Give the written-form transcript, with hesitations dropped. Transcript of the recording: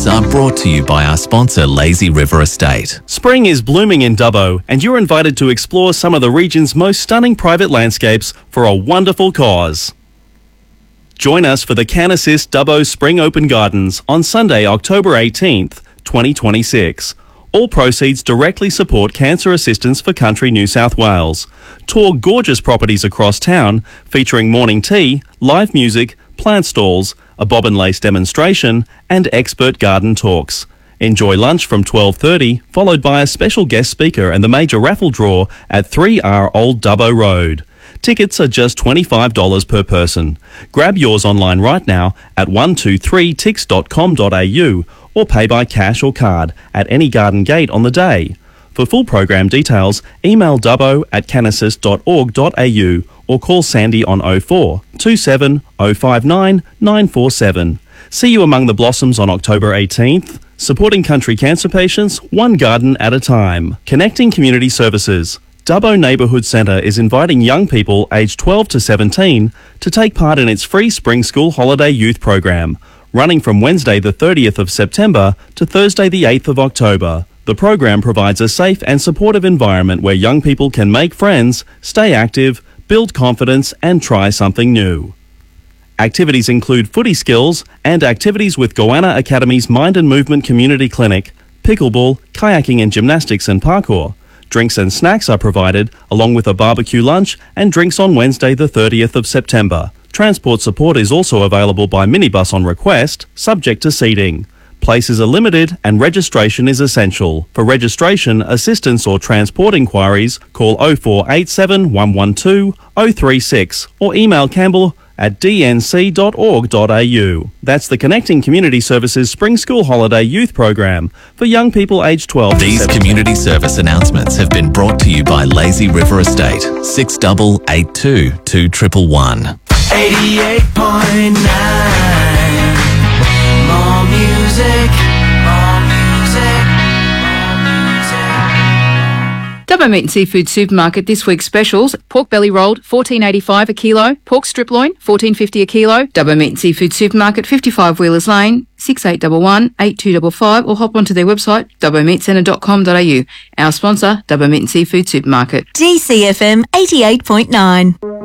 announcements are brought to you by our sponsor, Lazy River Estate. Spring is blooming in Dubbo, and you're invited to explore some of the region's most stunning private landscapes for a wonderful cause. Join us for the Can Assist Dubbo Spring Open Gardens on Sunday, October 18th, 2026. All proceeds directly support Cancer Assistance for Country New South Wales. Tour gorgeous properties across town featuring morning tea, live music, plant stalls, a bob and lace demonstration and expert garden talks. Enjoy lunch from 12:30, followed by a special guest speaker and the major raffle draw at 3R Old Dubbo Road. Tickets are just $25 per person. Grab yours online right now at 123tix.com.au or pay by cash or card at any garden gate on the day. For full program details, email dubbo@canassist.org.au or call Sandy on 04 27 059 947. See you among the blossoms on October 18th. Supporting country cancer patients, one garden at a time. Connecting community services. Dubbo Neighbourhood Centre is inviting young people aged 12 to 17 to take part in its free Spring School Holiday Youth Program, running from Wednesday the 30th of September to Thursday the 8th of October. The program provides a safe and supportive environment where young people can make friends, stay active, build confidence and try something new. Activities include footy skills and activities with Goanna Academy's Mind and Movement Community Clinic, pickleball, kayaking and gymnastics and parkour. Drinks and snacks are provided, along with a barbecue lunch and drinks on Wednesday the 30th of September. Transport support is also available by minibus on request, subject to seating. Places are limited and registration is essential. For registration, assistance or transport inquiries, call 0487 112 036 or email campbell@dnc.org.au. That's the Connecting Community Services Spring School Holiday Youth Program for young people aged 12 to 17. These community service announcements have been brought to you by Lazy River Estate. 6882 2111. 88.9. More music, more music, more music. Dubbo Meat and Seafood Supermarket this week's specials: pork belly rolled $14.85 a kilo, pork strip loin $14.50 a kilo. Dubbo Meat and Seafood Supermarket, 55 Wheelers Lane, 6811 8255, or hop onto their website dubbomeatcentre.com.au. Our sponsor, Dubbo Meat and Seafood Supermarket. DCFM 88.9.